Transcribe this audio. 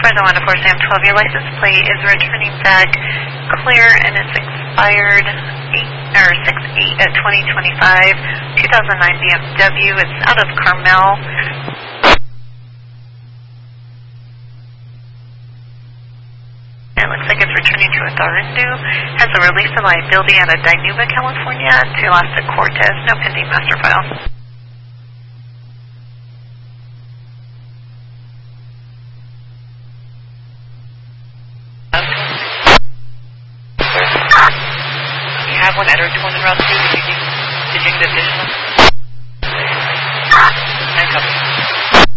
Brenda 104 Sam 12, your license plate is returning back clear and it's expired 6/8 of 2025, 2009 BMW. It's out of Carmel. It looks like it's returning to Atharindu. Has a release of liability out of Dinuba, California to Las Cortez. No pending master file. You have one at Route 1 and Route 2. Did you need additional? And